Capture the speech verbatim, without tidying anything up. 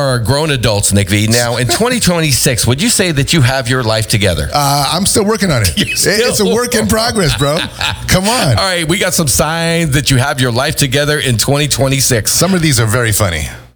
are grown adults, Nick V. Now, in twenty twenty-six, would you say that you have your life together? Uh, I'm still working on it. still- It's a work in progress, bro. Come on. All right, we got some signs that you have your life together in twenty twenty-six. Some of these are very funny.